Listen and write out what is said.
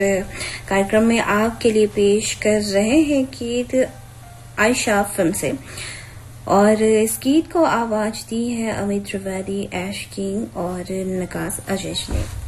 कार्यक्रम में आपके लिए पेश कर रहे हैं गीत आयशा फिल्म से, और इस गीत को आवाज दी है अमित त्रिवेदी, ऐश किंग और नकास अजय ने।